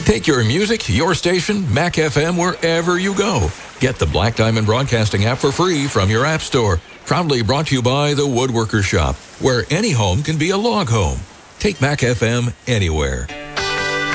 Take your music, your station, Mac FM, wherever you go. Get the Black Diamond Broadcasting app for free from your app store. Proudly brought to you by The Woodworker Shop, where any home can be a log home. Take Mac FM anywhere.